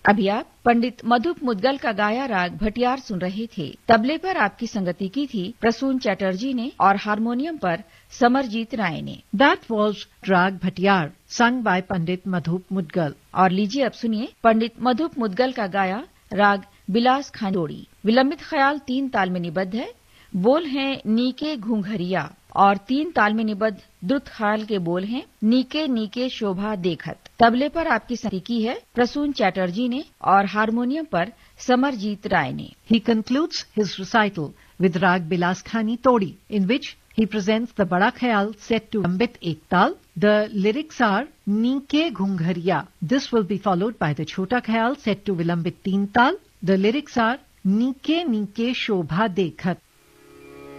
अभी आप पंडित मधुप मुद्गल का गाया राग भटियार सुन रहे थे। तबले पर आपकी संगति की थी प्रसून चटर्जी ने और हारमोनियम पर समरजीत राय ने। That was Rag Bhatiyar, sung by Pandit Madhup Mudgal. और लीजिए अब सुनिए पंडित मधुप मुद्गल का गाया राग बिलास खांडोड़ी। विलंबित ख्याल 3 ताल में निबद्ध है। बोल हैं नीके घूंघरिया और 3 ताल में निबद्ध द्रुत ख्याल के बोल हैं नीके नीके शोभा देखत। तबले पर आपकी संगति की है प्रसून चटर्जी ने और हारमोनियम पर समरजीत राय ने। He concludes his recital with Rag Bilas Khani Todi, in which he presents the Bada Khayal set to Lambit Ektal. The lyrics are Nike Ghunghariya. This will be followed by the Chota Khayal set to Vilambit Teen Tal. The lyrics are Nike Nike Shobha Dekhat.